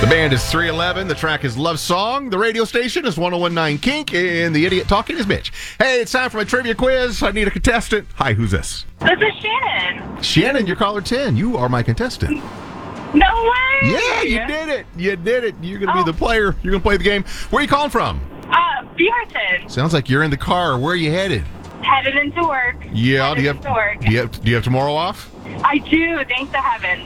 The band is 311. The track is Love Song. The radio station is 1019 Kink. And the idiot talking is Mitch. Hey, it's time for my trivia quiz. I need a contestant. Hi, who's this? This is Shannon. Shannon, you're caller 10. You are my contestant. No way! Yeah, you did it. You did it. You're going to be the player. You're going to play the game. Where are you calling from? Beaverton. Sounds like you're in the car. Where are you headed? Headed into work. Yeah, do you Headed into work. have tomorrow off? I do, thanks to heaven.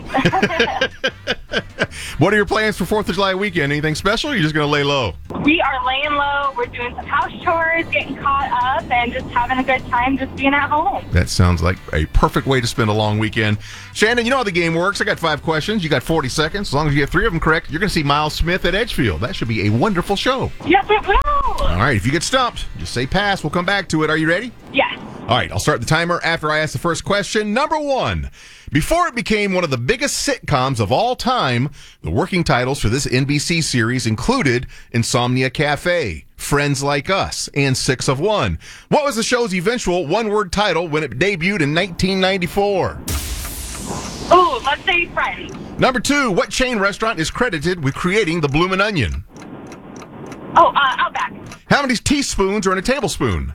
What are your plans for 4th of July weekend? Anything special or are you just going to lay low? We are laying low. We're doing some house chores, getting caught up, and just having a good time just being at home. That sounds like a perfect way to spend a long weekend. Shannon, you know how the game works. I got 5 questions. You got 40 seconds. As long as you have 3 of them correct, you're going to see Miles Smith at Edgefield. That should be a wonderful show. Yes, it will. All right, if you get stumped, just say pass. We'll come back to it. Are you ready? Yes. All right, I'll start the timer after I ask the first question. Number 1. Before it became one of the biggest sitcoms of all time, the working titles for this NBC series included Insomnia Cafe, Friends Like Us, and 6 of 1. What was the show's eventual one-word title when it debuted in 1994? Ooh, let's say Friends. Number 2. What chain restaurant is credited with creating the Bloomin' Onion? Oh, Outback. How many teaspoons are in a tablespoon?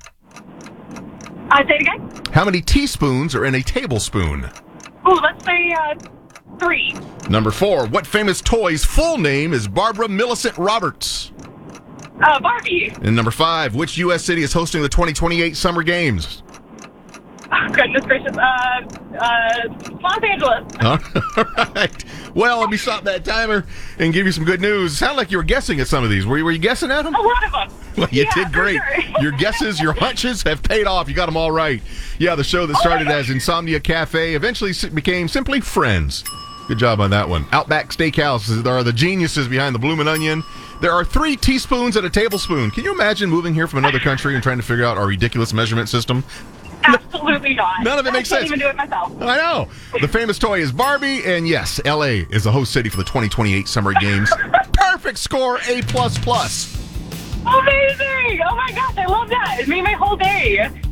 Say it again. How many teaspoons are in a tablespoon? Ooh, let's say 3. Number 4. What famous toy's full name is Barbara Millicent Roberts? Barbie. And number 5. Which U.S. city is hosting the 2028 Summer Games? Oh, goodness gracious. Los Angeles. All right. Well, let me stop that timer and give you some good news. Sound like you were guessing at some of these. Were you guessing at them? A lot of them. Well, you Yeah, did great. for sure. Your guesses, your hunches have paid off. You got them all right. Yeah, the show that started as Insomnia Cafe eventually became simply Friends. Good job on that one. Outback Steakhouse are the geniuses behind the Bloomin' Onion. There are 3 teaspoons and a tablespoon. Can you imagine moving here from another country and trying to figure out our ridiculous measurement system? Absolutely not. None of it makes sense. I can't even do it myself. I know. The famous toy is Barbie, and yes, L.A. is the host city for the 2028 Summer Games. Perfect score, A++. Amazing! Oh my gosh, I love that. It made my whole day.